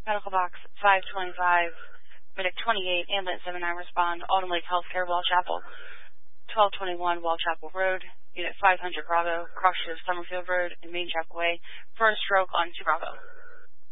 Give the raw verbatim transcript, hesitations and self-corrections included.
Medical box five twenty-five, Medic twenty-eight, Ambulance seven nine, respond, Alden Lake Healthcare, Wall Chapel, twelve twenty-one, Wall Chapel Road, Unit five hundred Bravo, cross shift Summerfield Road and Main Chapel Way, for a stroke on two Bravo.